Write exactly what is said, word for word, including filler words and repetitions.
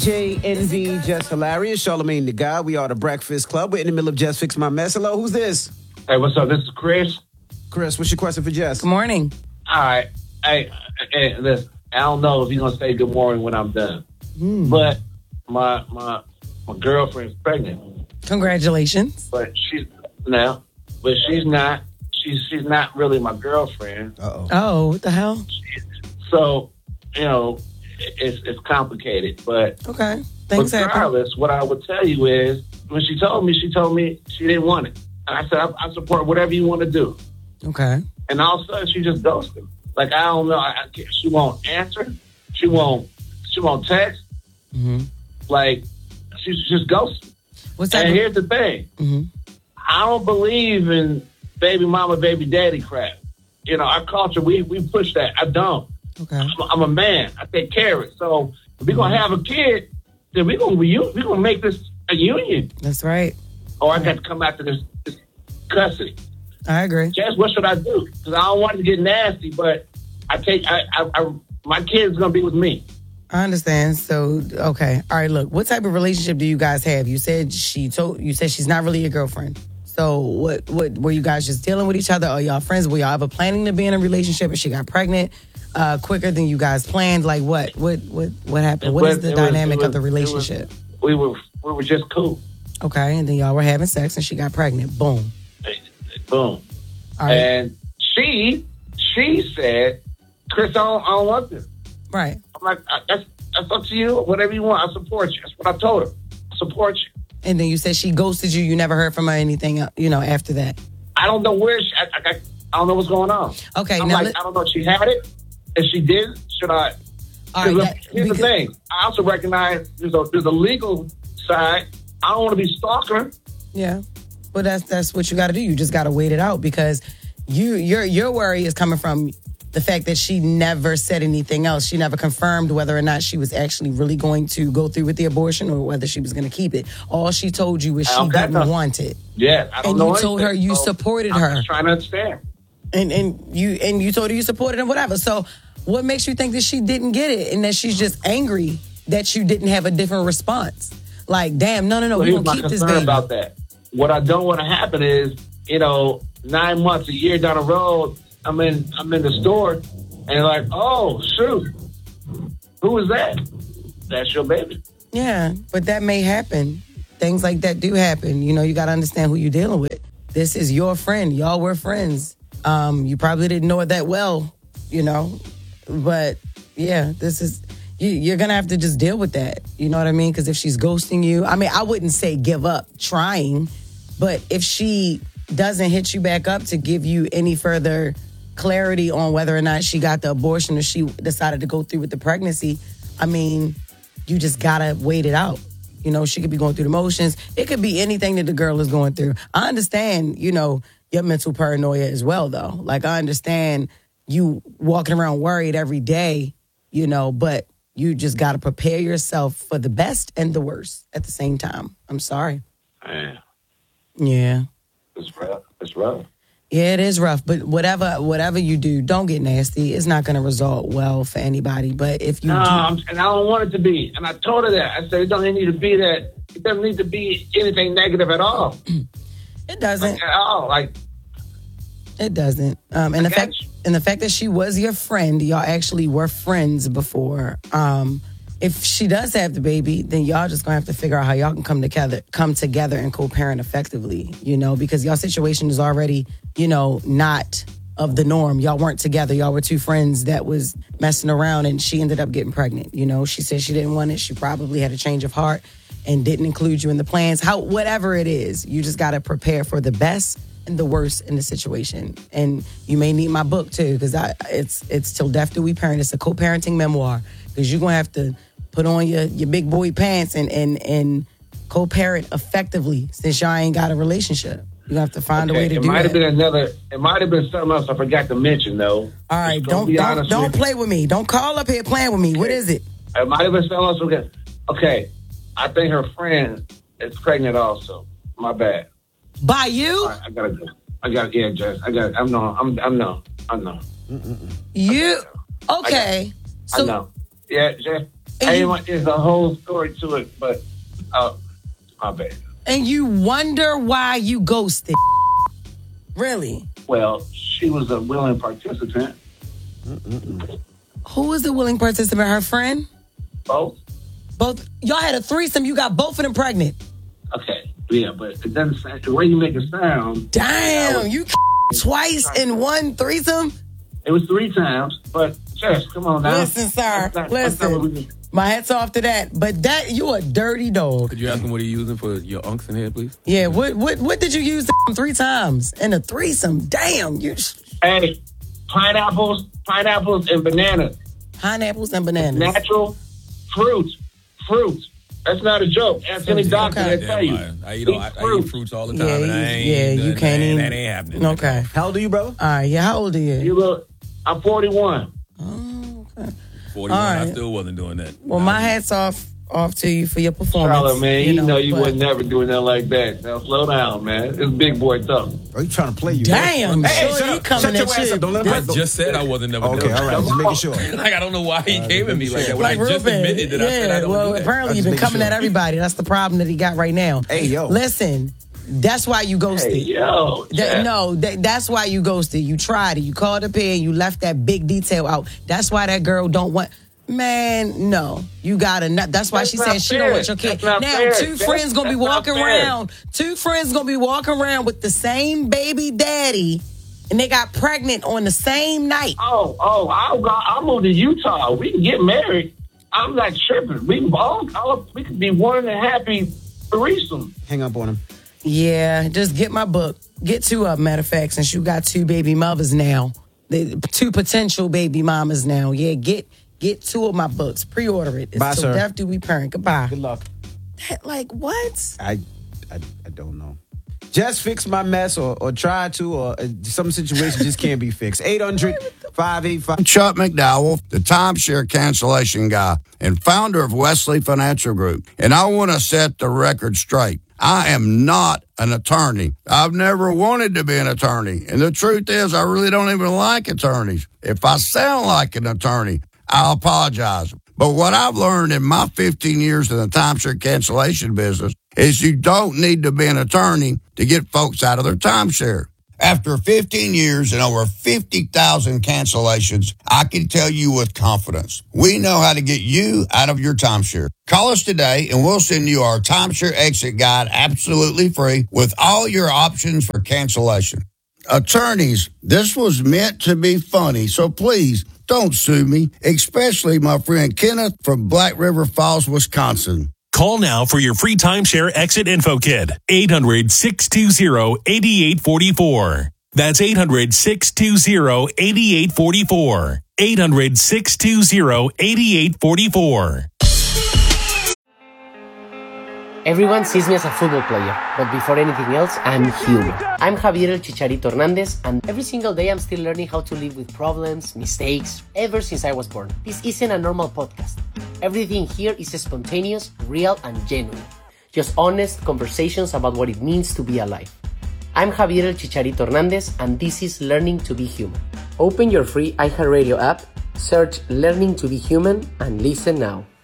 J, Envy, Just Hilarious, Charlamagne the God. We are the Breakfast Club. We're in the middle of Just Fix My Mess. Hello, who's this? Hey, what's up? This is Chris. Chris, what's your question for Jess? Good morning. All right. Hey, hey, listen, I don't know if you're going to say good morning when I'm done. Mm. But my my my girlfriend's pregnant. Congratulations. But she's now, but she's not. She's she's not really my girlfriend. Uh-oh. Oh, what the hell? So, you know, it's it's complicated. But Okay. Things happen. regardless, what I would tell you is, when she told me, she told me she didn't want it. And I said, I, I support whatever you want to do. Okay. And all of a sudden, she just ghosted. Like, I don't know. I, I, she won't answer. She won't. She won't text. Mm-hmm. Like, she's just ghosted. What's that? And here's the thing. Mm-hmm. I don't believe in baby mama, baby daddy crap. You know, our culture, we we push that. I don't. Okay. I'm, I'm a man. I take care of it. So if we're going to have a kid, then we're going to we're gonna make this a union. That's right. Or I got to come after this, this custody. I agree. Jess, what should I do? Because I don't want it to get nasty, but I take I, I, I my kid's gonna be with me. I understand. So, okay. All right, look, what type of relationship do you guys have? You said she told you said she's not really your girlfriend. So what what were you guys just dealing with each other? Are y'all friends? Were y'all ever planning to be in a relationship and she got pregnant uh, quicker than you guys planned? Like what what what what happened? What is the dynamic of the relationship? We were we were just cool. Okay, and then y'all were having sex and she got pregnant. Boom. Boom. All right. And she she said, Chris, I don't, I don't want this. Right. I'm like, that's that's up to you. Whatever you want, I support you. That's what I told her. I support you. And then you said she ghosted you. You never heard from her anything, you know, after that. I don't know where she. I, I, I don't know what's going on. Okay. I'm now like, let, I don't know if she had it. If she did, should I? all right, Look, that- here's because- the thing. I also recognize there's a there's a legal side. I don't want to be stalking. Yeah. Well, that's that's what you got to do. You just got to wait it out because you your your worry is coming from the fact that she never said anything else. She never confirmed whether or not she was actually really going to go through with the abortion or whether she was going to keep it. All she told you was I she don't got didn't nothing. want it. Yeah, I don't And know. you told her anything, you so supported I'm her. just trying to understand. And and you and you told her you supported him, whatever. So what makes you think that she didn't get it and that she's just angry that you didn't have a different response? Like, damn, no, no, no, So we here's gonna my keep this concern baby. about that. What I don't want to happen is, you know, nine months, a year down the road, I'm in I'm in the store and like, oh shoot, who is that? That's your baby. Yeah, but that may happen. Things like that do happen. You know, you got to understand who you're dealing with. This is your friend. Y'all were friends. Um, you probably didn't know it that well, you know, but yeah, this is, you, you're going to have to just deal with that. You know what I mean? Because if she's ghosting you, I mean, I wouldn't say give up trying, but if she doesn't hit you back up to give you any further clarity on whether or not she got the abortion or she decided to go through with the pregnancy, I mean, you just gotta wait it out. You know, she could be going through the motions. It could be anything that the girl is going through. I understand, you know, your mental paranoia as well, though. Like, I understand you walking around worried every day, you know, but you just gotta prepare yourself for the best and the worst at the same time. I'm sorry. Man, Yeah. it's rough. It's rough. Yeah, it is rough, but whatever whatever you do, don't get nasty. It's not going to result well for anybody. But if you No, do, I'm, and I don't want it to be. And I told her that. I said it doesn't need to be that. It doesn't need to be anything negative at all. it doesn't. Like, at all. Like, It doesn't. Um, and the I fact got you. and the fact that she was your friend, y'all actually were friends before. Um, if she does have the baby, then y'all just gonna have to figure out how y'all can come together, come together and co-parent effectively. You know, because y'all situation is already, you know, not of the norm. Y'all weren't together. Y'all were two friends that was messing around, and she ended up getting pregnant. You know, she said she didn't want it. She probably had a change of heart and didn't include you in the plans. How, whatever it is, you just gotta prepare for the best and the worst in the situation. And you may need my book too, because I it's it's Till Death Do We Parent. It's a co-parenting memoir. Because you're gonna have to put on your, your big boy pants and and and co-parent effectively since y'all ain't got a relationship. You have to find okay, a way to it do might that. have been another. It might have been something else I forgot to mention though. All right, Just gonna don't be don't honest don't with you. play with me. Don't call up here playing with me. What is it? It might have been something else. Okay, okay. I think her friend is pregnant also. My bad. By you? All right, I gotta go. I got yeah, Jess. I got. I'm no. I'm. I'm no. I'm no. You? Okay. I So know. Yeah, Jess. I you, there's a whole story to it, but uh, my bad. And you wonder why you ghosted. Really? Well, she was a willing participant. Mm-mm. Who was the willing participant? Her friend? Both. Both. Y'all had a threesome. You got both of them pregnant. Okay. Yeah, but it doesn't sound, the way you make it sound. Damn, was, you twice in one threesome? It was three times, but Jess, come on now. Listen, sir. Not, listen. My hat's off to that. But that, you a dirty dog. Could you ask him what he using for your unks in here, please? Yeah, what what what did you use three times in a threesome? Damn, you. Hey, pineapples, pineapples and bananas. Pineapples and bananas. Natural fruit, fruit. That's not a joke. Ask any doctor okay. that tell you. I eat, all, I, I eat fruits all the time, yeah, and I ain't. Yeah, you that, can't that, eat. That ain't happening. Okay. How old are you, bro? All right. Yeah. How old are you? You look. I'm forty-one. Oh, okay. forty-one. Right. I still wasn't doing that. Well, my hat's off off to you for your performance. Charlotte, man, you, you know, know you but... would never doing that like that. Now slow down, man. It's big boy tough. Are you trying to play you? Damn, hey, sure, shut he up. coming Shut your at ass you. up. Don't let I him just said I wasn't never okay, doing all right, just making sure. Like, I don't know why he uh, came at me like that. When like I just Ruben. admitted that yeah, I said I don't well, do that. apparently you've been coming sure. at everybody. That's the problem that he got right now. Hey, yo. Listen, that's why you ghosted. Hey, yo. That, no, that, that's why you ghosted. You tried it. You called up here and you left that big detail out. That's why that girl don't want... Man, no. You gotta not. That's why that's she said she don't want your kid. Now, fair. two that's, friends gonna be walking around. Two friends gonna be walking around with the same baby daddy, and they got pregnant on the same night. Oh, oh, I'll go. I'll move to Utah. We can get married. I'm not tripping. We can all, all we could be one and a happy threesome. Hang up on him. Yeah, just get my book. Get two of them, matter of fact, since you got two baby mothers now. The, two potential baby mamas now. Yeah, get get two of my books. Pre-order it. It's Bye, Till sir. Death Do We Parent. Goodbye. Good luck. That, like, what? I, I I don't know. Just fix my mess or, or try to, or uh, some situation just can't be fixed. eight hundred, five eight five Chuck McDowell, the timeshare cancellation guy and founder of Wesley Financial Group. And I want to set the record straight. I am not an attorney. I've never wanted to be an attorney. And the truth is, I really don't even like attorneys. If I sound like an attorney, I'll apologize. But what I've learned in my fifteen years in the timeshare cancellation business is you don't need to be an attorney to get folks out of their timeshare. After fifteen years and over fifty thousand cancellations, I can tell you with confidence, we know how to get you out of your timeshare. Call us today and we'll send you our timeshare exit guide absolutely free with all your options for cancellation. Attorneys, this was meant to be funny, so please don't sue me, especially my friend Kenneth from Black River Falls, Wisconsin. Call now for your free timeshare exit info kit. eight hundred, six two zero, eight eight four four. That's eight hundred, six two zero, eight eight four four. eight hundred, six two zero, eight eight four four. Everyone sees me as a football player, but before anything else, I'm human. I'm Javier El Chicharito Hernandez, and every single day I'm still learning how to live with problems, mistakes, ever since I was born. This isn't a normal podcast. Everything here is spontaneous, real, and genuine. Just honest conversations about what it means to be alive. I'm Javier El Chicharito Hernandez, and this is Learning to Be Human. Open your free iHeartRadio app, search Learning to Be Human, and listen now.